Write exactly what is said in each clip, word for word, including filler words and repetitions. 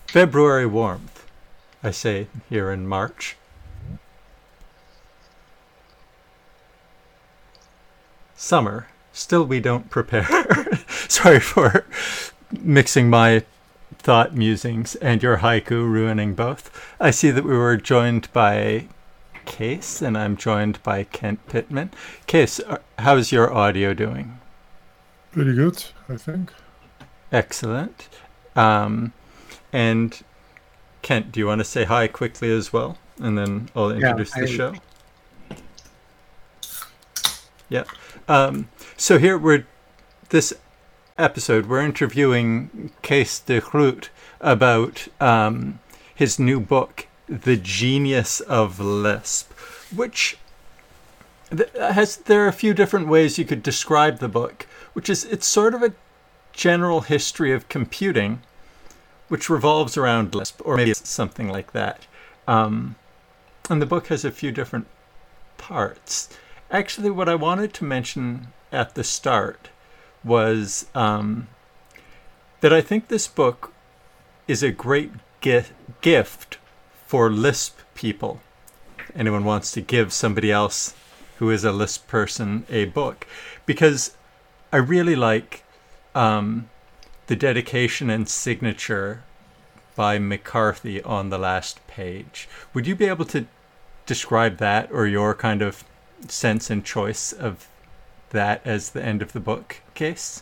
February warmth, I say here in March. Summer, still we don't prepare. Sorry for mixing my thought musings and your haiku, ruining both. I see that we were joined by Case, and I'm joined by Kent Pittman. Case, how's your audio doing? Pretty good, I think. Excellent. Um, and Kent, do you want to say hi quickly as well? And then I'll introduce yeah, I... the show. Yeah. Um, so here we're, this episode, we're interviewing Kees de Groot about um, his new book, The Genius of Lisp, which th- has, there are a few different ways you could describe the book, which is, it's sort of a general history of computing, which revolves around Lisp, or maybe it's something like that. Um, and the book has a few different parts. Actually, what I wanted to mention at the start was um, that I think this book is a great gi- gift for Lisp people. Anyone wants to give somebody else who is a Lisp person a book, because I really like um, the dedication and signature by McCarthy on the last page. Would you be able to describe that, or your kind of sense and choice of that as the end of the book, Case?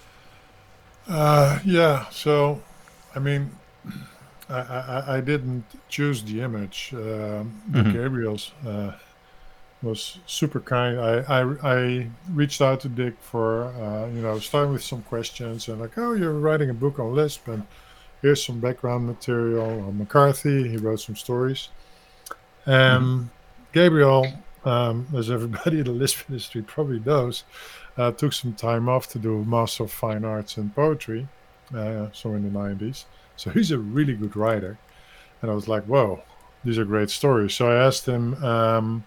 Uh, yeah, so, I mean, I, I, I didn't choose the image. Uh, mm-hmm. Gabriel's uh, was super kind. I, I, I reached out to Dick for, uh, you know, starting with some questions and like, oh, you're writing a book on Lisp and here's some background material on McCarthy. He wrote some stories. And mm-hmm. Gabriel, um, as everybody in the Lisp industry probably knows, uh, took some time off to do Master of Fine Arts in Poetry, uh, so in the nineties. So he's a really good writer. And I was like, whoa, these are great stories. So I asked him um,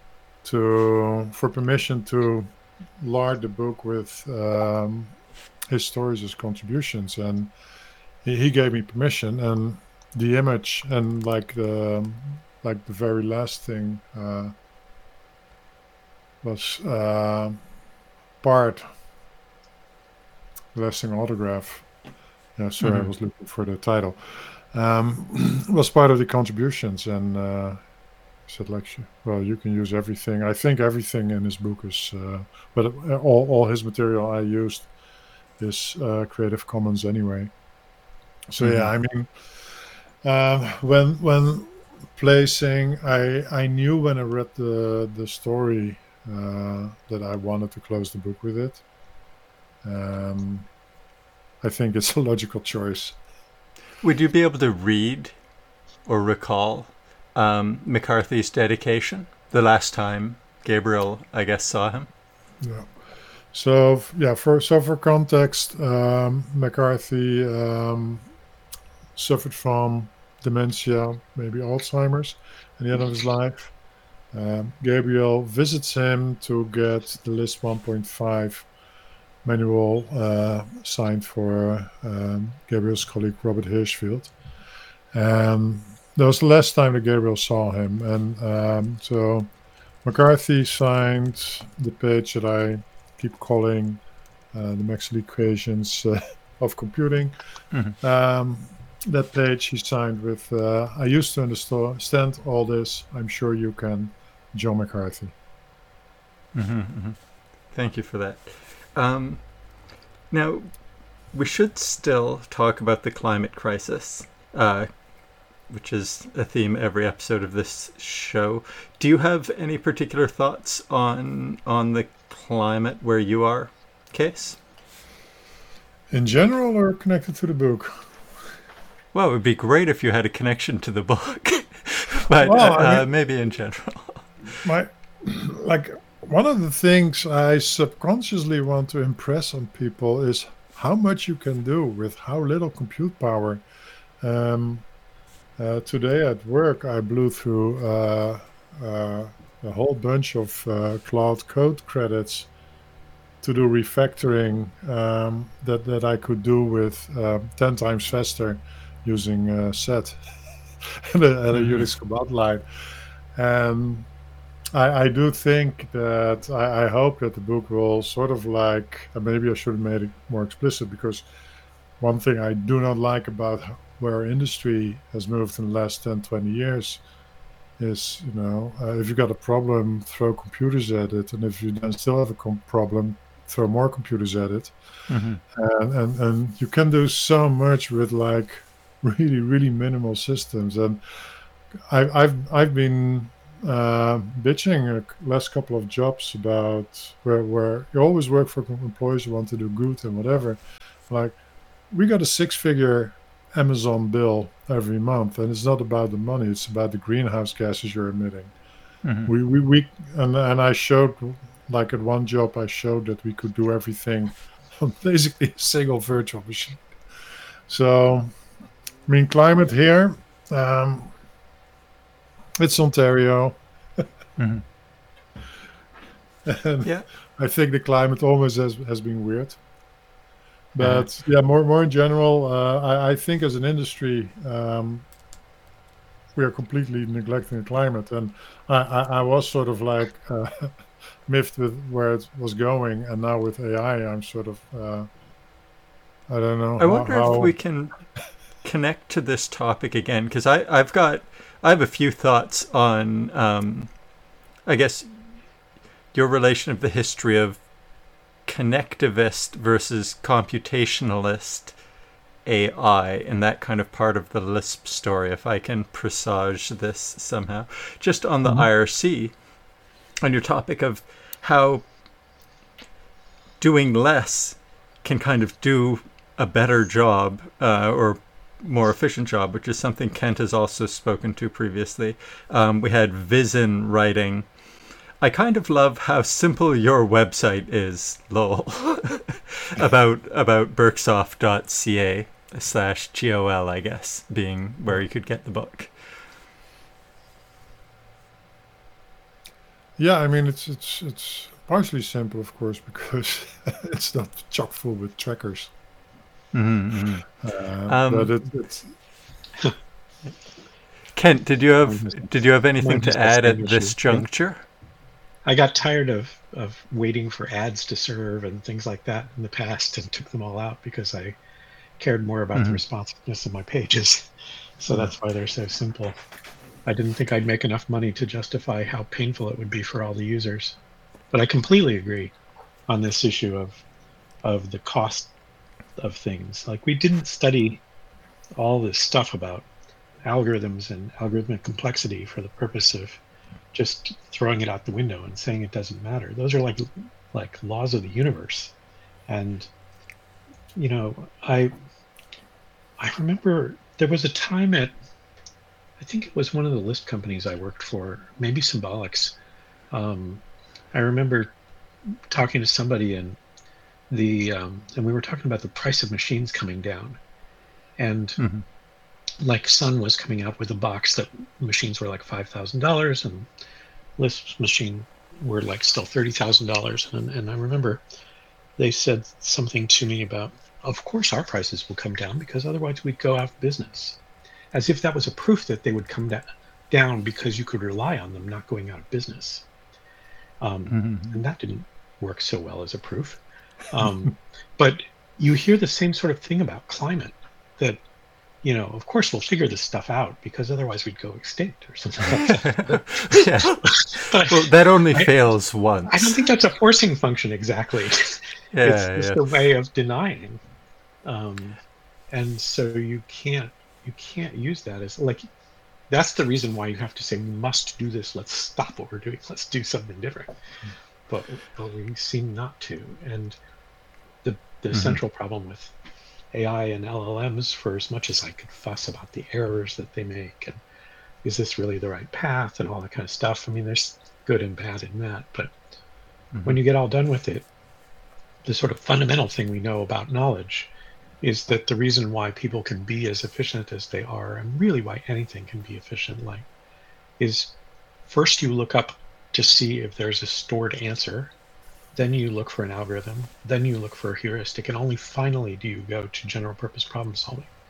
to for permission to lard the book with um, his stories as contributions. And he, he gave me permission. And the image and like the, like the very last thing uh, was uh, part, lasting autograph. Yeah, sorry, mm-hmm. I was looking for the title. Um, was part of the contributions, and uh, I said, like, well, you can use everything. I think everything in his book is, uh, but all, all his material I used is uh, Creative Commons anyway. So mm-hmm. yeah, I mean, uh, when when placing, I I knew when I read the the story uh, that I wanted to close the book with it. Um, I think it's a logical choice. Would you be able to read or recall um, McCarthy's dedication the last time Gabriel, I guess, saw him? Yeah. So yeah, for so for context, um, McCarthy um, suffered from dementia, maybe Alzheimer's, at the end of his life. Um, Gabriel visits him to get the Lisp one point five manual uh, signed for um, Gabriel's colleague Robert Hirschfield. Um, that was the last time that Gabriel saw him. And um, so McCarthy signed the page that I keep calling uh, the Maxwell equations uh, of computing. Mm-hmm. Um, that page he signed with, uh, I used to understand all this. I'm sure you can, John McCarthy. Mm-hmm, mm-hmm. Thank you for that. Um, now, we should still talk about the climate crisis, uh, which is a theme every episode of this show. Do you have any particular thoughts on on the climate where you are, Case? In general, or connected to the book? Well, it would be great if you had a connection to the book, but well, uh, I mean, maybe in general. My, like... One of the things I subconsciously want to impress on people is how much you can do with how little compute power. Um, uh, today at work, I blew through uh, uh, a whole bunch of uh, Cloud Code credits to do refactoring um, that, that I could do with uh, ten times faster using uh, set and a, and a Mm-hmm. Unix command line. And I, I do think that I, I hope that the book will sort of like, and maybe I should have made it more explicit, because one thing I do not like about h- where our industry has moved in the last ten, twenty years is, you know, uh, if you got a problem, throw computers at it. And if you then still have a com- problem, throw more computers at it. Mm-hmm. And, and, and you can do so much with like really, really minimal systems. And I, I've I've been uh, bitching a c- last couple of jobs about where where you always work for com- employees who want to do good and whatever. Like, we got a six figure Amazon bill every month, and it's not about the money; it's about the greenhouse gases you're emitting. Mm-hmm. We we, we and and I showed, like, at one job I showed that we could do everything on basically a single virtual machine. So I mean, climate here. Um, it's Ontario. Mm-hmm. And Yeah. I think the climate always has, has been weird. Uh, But yeah, more more in general, uh, I, I think as an industry, um, we are completely neglecting the climate. And I, I, I was sort of like uh, miffed with where it was going, and now with A I, I'm sort of uh, I don't know I how wonder if we how. can connect to this topic again, because I I've got I have a few thoughts on um, I guess your relation of the history of connectivist versus computationalist A I and that kind of part of the Lisp story, if I can presage this somehow. Just on the Mhm. I R C, on your topic of how doing less can kind of do a better job uh, or more efficient job, which is something Kent has also spoken to previously. Um, we had Visin writing, I kind of love how simple your website is, lol, about about berksoft.ca slash gol, I guess, being where you could get the book. Yeah, I mean, it's it's it's partially simple, of course, because it's not chock full with trackers. Mm-hmm. Uh, but Um, it, it's Kent, did you Mine has have did you have anything mine has to that add same at issue. this Yeah. juncture? I got tired of of waiting for ads to serve and things like that in the past and took them all out because I cared more about the Mm-hmm. responsiveness of my pages. So uh, that's why they're so simple. I didn't think I'd make enough money to justify how painful it would be for all the users. But I completely agree on this issue of of the cost of things. Like, we didn't study all this stuff about algorithms and algorithmic complexity for the purpose of just throwing it out the window and saying it doesn't matter. Those are like like laws of the universe. And you know, I I remember there was a time at, I think it was one of the Lisp companies I worked for, maybe Symbolics. Um, I remember talking to somebody and the um, and we were talking about the price of machines coming down, and Mm-hmm. like Sun was coming out with a box that machines were like five thousand dollars, and Lisp's machine were like still thirty thousand dollars. And and I remember they said something to me about, of course our prices will come down because otherwise we'd go out of business, as if that was a proof that they would come da- down because you could rely on them not going out of business. Um, Mm-hmm. and that didn't work so well as a proof. Um, but you hear the same sort of thing about climate, that, you know, of course we'll figure this stuff out because otherwise we'd go extinct or something like that. Yeah. But Well, that only I, fails I don't once. think that's a forcing function exactly. It's Yeah, just yeah. a way of denying. Um, and so you can't you can't use that as like, that's the reason why you have to say we must do this. Let's stop what we're doing. Let's do something different. But but we seem not to. And the the Mm-hmm. central problem with A I and L L Ms, for as much as I could fuss about the errors that they make and is this really the right path and all that kind of stuff. I mean, there's good and bad in that. But Mm-hmm. when you get all done with it, the sort of fundamental thing we know about knowledge is that the reason why people can be as efficient as they are, and really why anything can be efficient, like, is first you look up to see if there's a stored answer, then you look for an algorithm, then you look for a heuristic, and only finally do you go to general purpose problem solving.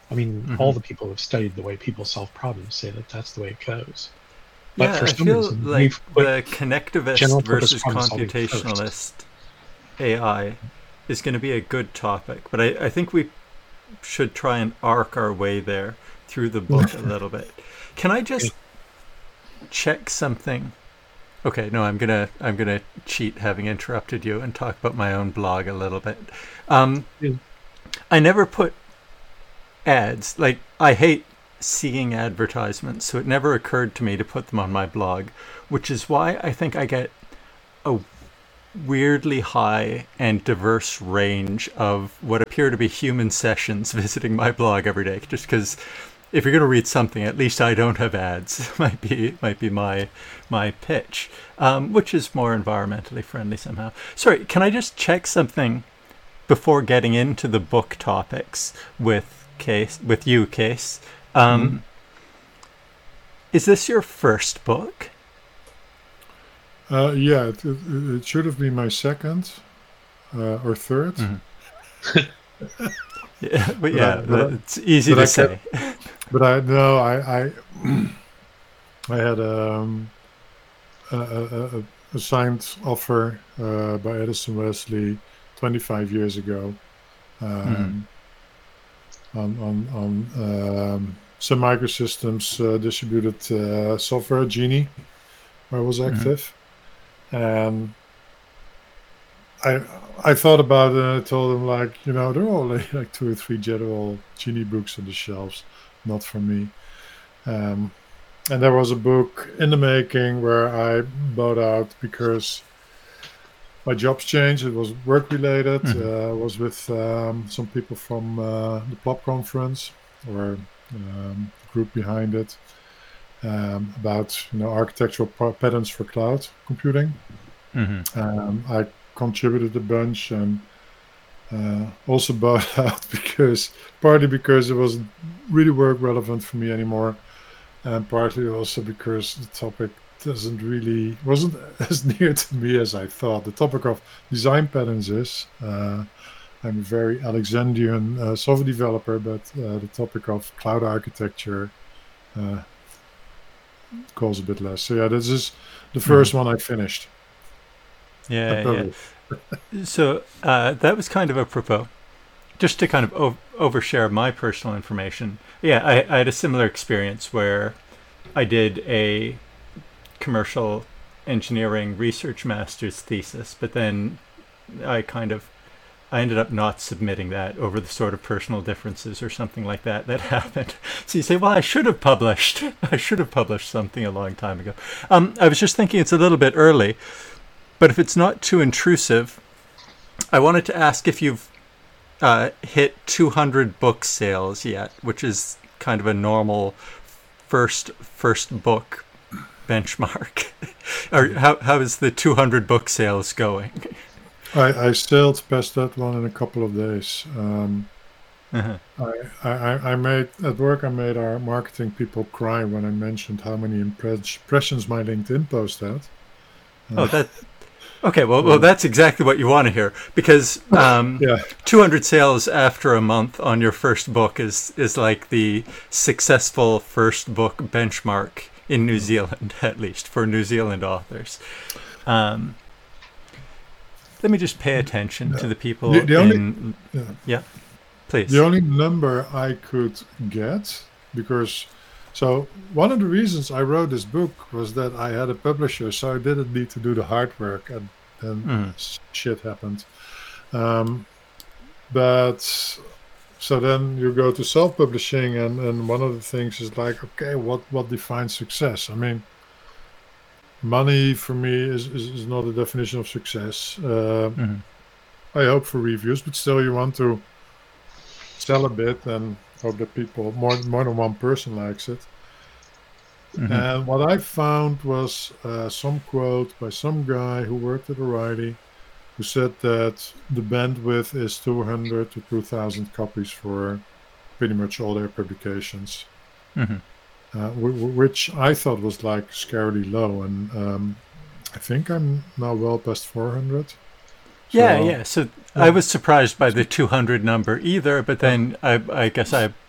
I mean, Mhm. all the people who have studied the way people solve problems say that that's the way it goes. But Yeah, for I some feel reason, like we've put the connectivist general purpose versus problem solving first. computationalist A I is going to be a good topic, but I, I think we should try and arc our way there through the book a little bit. Can I just check something? Okay, no, I'm gonna I'm gonna cheat, having interrupted you, and talk about my own blog a little bit. Um, Yeah. I never put ads. Like, I hate seeing advertisements, so it never occurred to me to put them on my blog, which is why I think I get a weirdly high and diverse range of what appear to be human sessions visiting my blog every day. Just because if you're going to read something, at least I don't have ads. might be might be my my pitch, um, which is more environmentally friendly somehow. Sorry, can I just check something before getting into the book topics with Case with you, Case? Um, mm-hmm. Is this your first book? Uh, yeah, it, it, it should have been my second uh, or third. Mm-hmm. yeah, but yeah, but I, but it's easy to I say. Kept, but I no, I I, I had um, a, a, a signed offer uh, by Edison Wesley twenty-five years ago um, mm-hmm. on on on um, Sun Microsystems uh, distributed uh, software Genie, where I was active. Mm-hmm. And I I thought about it, and I told him, like, you know, there are only like two or three general Genie books on the shelves, not for me. Um, and there was a book in the making where I bowed out because my jobs changed. It was work related. Mm-hmm. Uh, I was with um, some people from uh, the Plop conference, or um, the group behind it. Um, about you know architectural p- patterns for cloud computing. Mm-hmm. Um, I contributed a bunch and uh, also bought out because partly because it wasn't really work relevant for me anymore, and partly also because the topic doesn't really wasn't as near to me as I thought. The topic of design patterns is. Uh, I'm a very Alexandrian uh, software developer, but uh, the topic of cloud architecture. Uh, calls a bit less. So yeah, this is the first mm-hmm. one I finished. Yeah, yeah. So uh, that was kind of apropos. Just to kind of o- overshare my personal information. Yeah, I, I had a similar experience where I did a commercial engineering research master's thesis, but then I kind of I ended up not submitting that over the sort of personal differences or something like that that happened. So you say, well, I should have published. I should have published something a long time ago. Um, I was just thinking it's a little bit early, but if it's not too intrusive, I wanted to ask if you've uh, hit two hundred book sales yet, which is kind of a normal first first book benchmark. Or how how is the two hundred book sales going? I, I sailed past that one in a couple of days. Um, uh-huh. I, I, I made at work. I made our marketing people cry when I mentioned how many impressions my LinkedIn post had. Uh, oh, that okay. Well, well, that's exactly what you want to hear, because um, yeah. two hundred sales after a month on your first book is is like the successful first book benchmark in New Zealand, at least for New Zealand authors. Um, Let me just pay attention yeah. to the people. The, the in, only, yeah. yeah, please. The only number I could get, because, so one of the reasons I wrote this book was that I had a publisher, so I didn't need to do the hard work, and then mm. shit happened. Um, but, so then you go to self-publishing, and, and one of the things is like, okay, what, what defines success? I mean, money for me is, is, is not a definition of success. Uh, mm-hmm. I hope for reviews, but still you want to sell a bit and hope that people, more, more than one person likes it. Mm-hmm. And what I found was uh, some quote by some guy who worked at O'Reilly who said that the bandwidth is two hundred to two thousand copies for pretty much all their publications. Mm-hmm. Uh, w- which I thought was like scarily low, and um, I think I'm now well past four hundred. So, yeah, yeah. So yeah. I was surprised by the two hundred number either, but then I, I guess I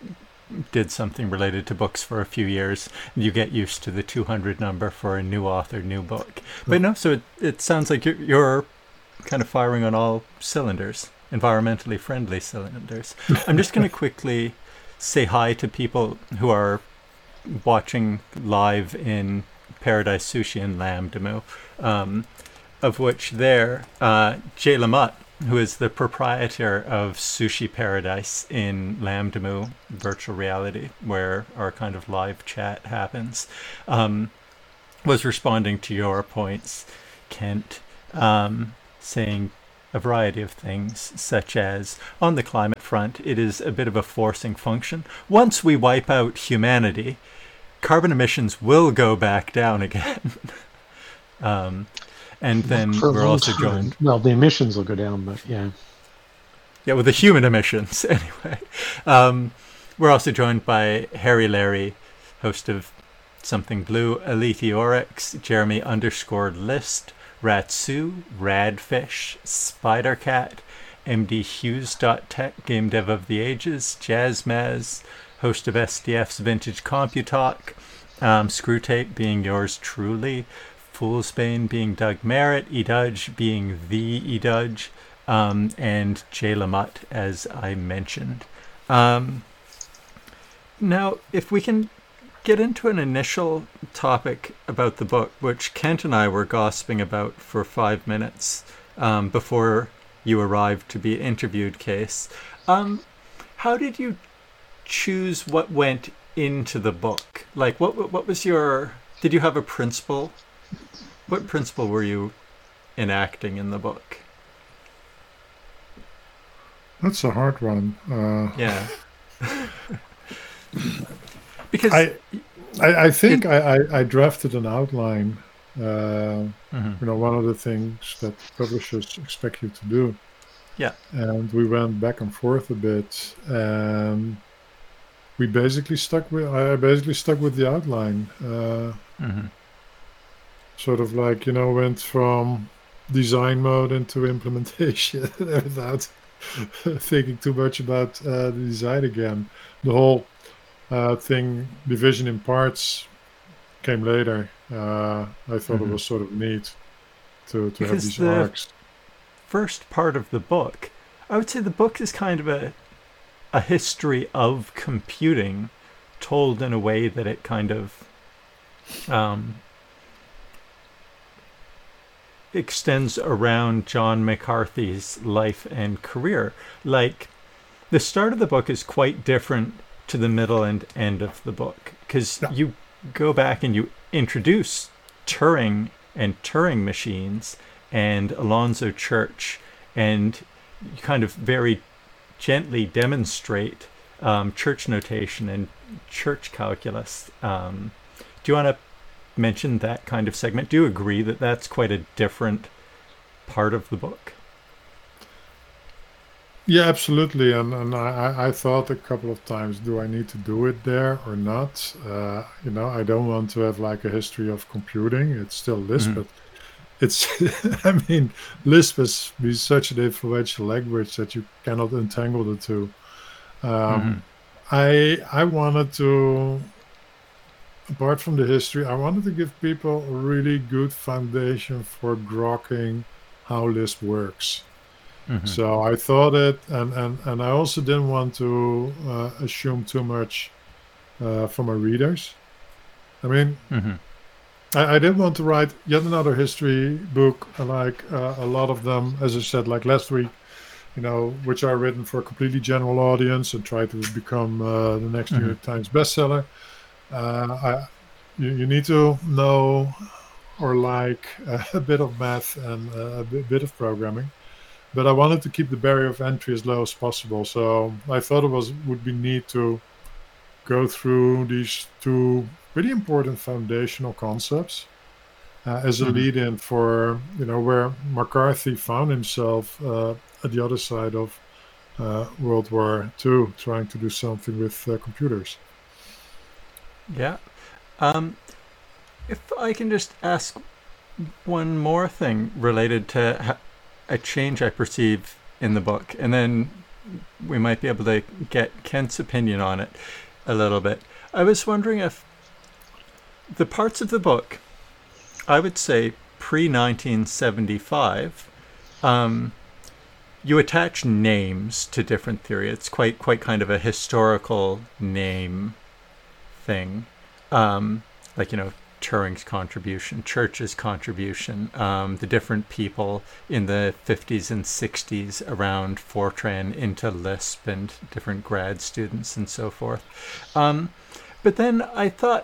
did something related to books for a few years, you get used to the two hundred number for a new author, new book. But no, so it, it sounds like you're, you're kind of firing on all cylinders, environmentally friendly cylinders. I'm just going to quickly say hi to people who are watching live in Paradise Sushi in Lambdamu, um, of which there, uh, Jay Lamotte, who is the proprietor of Sushi Paradise in Lambdamu virtual reality, where our kind of live chat happens, um, was responding to your points, Kent, um, saying a variety of things, such as, on the climate front, it is a bit of a forcing function. Once we wipe out humanity, carbon emissions will go back down again. um, and then For a we're long also time. joined... Well, the emissions will go down, but yeah. Yeah, with the human emissions, anyway. Um, we're also joined by Harry Larry, host of Something Blue, Elite Oryx, Jeremy underscore List, Ratsu, Radfish, Spidercat, M D Hughes dot Tech, Game Dev of the Ages, Jazzmaz, host of S D F's Vintage Computalk, um, Screwtape being yours truly, Foolsbane being Doug Merritt, Edudge being the Edudge, um, and Jay Lamotte, as I mentioned. Um, now, if we can get into an initial topic about the book, which Kent and I were gossiping about for five minutes um, before you arrived to be interviewed, Case. Um, how did you choose what went into the book? Like, what what was your... Did you have a principle? What principle were you enacting in the book? That's a hard one. Uh, Yeah. Because I, I, I think it, I, I, I drafted an outline. Uh, mm-hmm. You know, one of the things that publishers expect you to do. Yeah. And we went back and forth a bit, and we basically stuck with. I basically stuck with the outline. Uh, Mm-hmm. Sort of like, you know, went from design mode into implementation without thinking too much about uh, the design again. The whole uh, thing, division in parts, came later. Uh, I thought Mm-hmm. it was sort of neat to, to have Because these the arcs. first part of the book, I would say the book is kind of a a history of computing told in a way that it kind of um, extends around John McCarthy's life and career. Like, the start of the book is quite different to the middle and end of the book, because Yeah. you go back and you introduce Turing and Turing machines and Alonzo Church, and you kind of very gently demonstrate um, church notation and church calculus. Um, do you want to mention that kind of segment? Do you agree that that's quite a different part of the book? Yeah, absolutely. And and I, I- I thought a couple of times, do I need to do it there or not? Uh, you know, I don't want to have like a history of computing. It's still Lisp, Mhm. but it's, I mean, Lisp has been such an influential language that you cannot untangle the two. Um, I I wanted to, apart from the history, I wanted to give people a really good foundation for grokking how Lisp works. Mhm. So I thought it, and, and, and I also didn't want to uh, assume too much uh, from my readers. I mean, Mhm. I, I didn't want to write yet another history book like uh, a lot of them, as I said, like last week, you know, which are written for a completely general audience and try to become uh, the next New Mhm. York Times bestseller. Uh, I, you, you need to know or like uh, a bit of math and uh, a bit, bit of programming. But I wanted to keep the barrier of entry as low as possible. So I thought it was would be neat to go through these two pretty important foundational concepts uh, as a Mhm. lead-in for, you know, where McCarthy found himself uh, at the other side of uh, World War Two, trying to do something with uh, computers. Yeah. Um, if I can just ask one more thing related to ha- a change I perceive in the book, and then we might be able to get Kent's opinion on it. a little bit. I was wondering if the parts of the book, I would say pre nineteen seventy-five, um, you attach names to different theory. It's quite quite kind of a historical name thing, um, like, you know, Turing's contribution, Church's contribution, um, the different people in the fifties and sixties around Fortran into Lisp and different grad students and so forth. Um, but then I thought,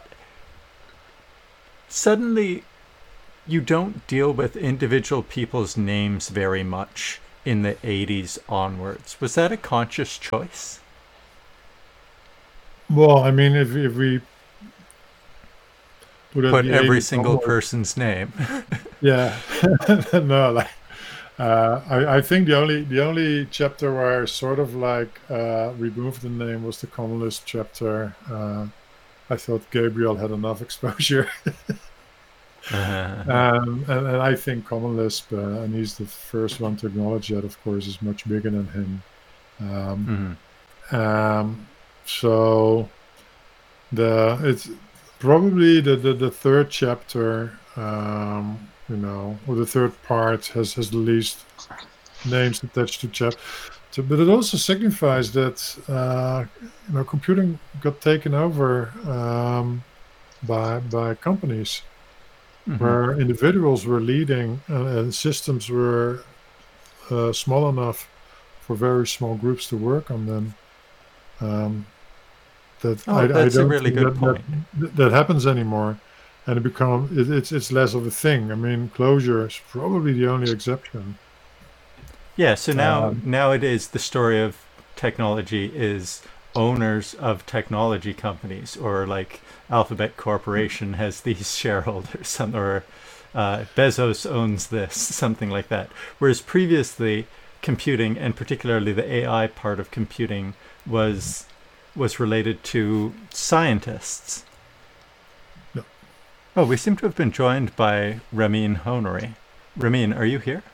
suddenly you don't deal with individual people's names very much in the eighties onwards. Was that a conscious choice? Well, I mean, if, if we put, put every single onwards, person's name. Yeah. No, like, uh, I, I think the only the only chapter where I sort of like uh, removed the name was the Common Lisp chapter. Uh, I thought Gabriel had enough exposure. uh-huh. um, and, and I think Common Lisp, uh, and he's the first one to acknowledge that, of course, is much bigger than him. Um, Mm-hmm. um, so the it's probably the, the, the third chapter, um, you know, or the third part has, has the least names attached to chapter. So, but it also signifies that uh, you know, computing got taken over um, by by companies, Mm-hmm. where individuals were leading uh, and systems were uh, small enough for very small groups to work on them. Um, that Oh, I, I that's a don't really think good that, point. that that happens anymore, and it become it, it's it's less of a thing. I mean, Clojure is probably the only exception. Yeah, so now Um, nowadays the story of technology is owners of technology companies, or like Alphabet Corporation has these shareholders, some- or uh, Bezos owns this, something like that. Whereas previously, computing, and particularly the A I part of computing, was was related to scientists. Yeah. Oh, we seem to have been joined by Ramin Honery. Ramin, are you here?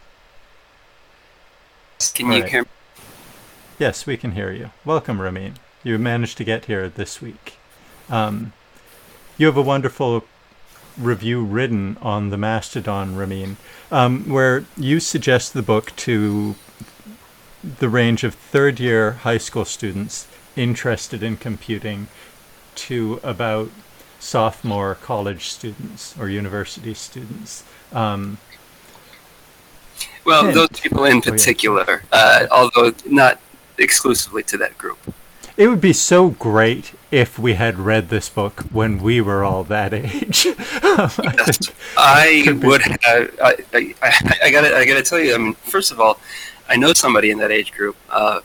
Can All you right. hear me? Yes, we can hear you. Welcome, Ramin. You managed to get here this week. Um, you have a wonderful review written on the Mastodon, Ramin, um, where you suggest the book to the range of third-year high school students interested in computing to about sophomore college students or university students. Um, Well, Hint. those people in Oh, yeah. particular, uh, although not exclusively to that group. It would be so great if we had read this book when we were all that age. Yes, I Could be. would have. I, I, I, I gotta, I gotta tell you. I mean, first of all, I know somebody in that age group. Uh,